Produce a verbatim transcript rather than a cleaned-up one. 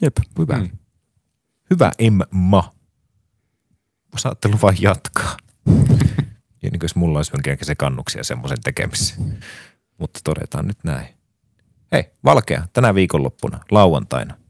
Jep, hyvä. Mm. Hyvä Emma. Voisi ajattelua vain jatkaa. Ja niin kuin jos mulla olisi jonkinlaisia sekannuksia semmoisen tekemisessä. Mutta todetaan nyt näin. Hei, Valkea, tänä viikonloppuna, lauantaina.